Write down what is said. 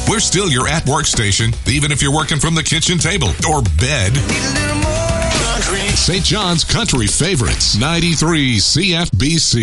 We're still your at-work station, even if you're working from the kitchen table or bed. St. John's Country Favorites, 93 CFBC.